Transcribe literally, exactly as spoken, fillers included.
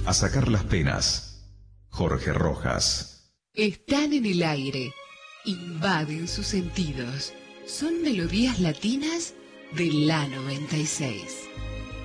a sacar las penas. Jorge Rojas. Están en el aire, invaden sus sentidos. Son melodías latinas de la noventa y seis.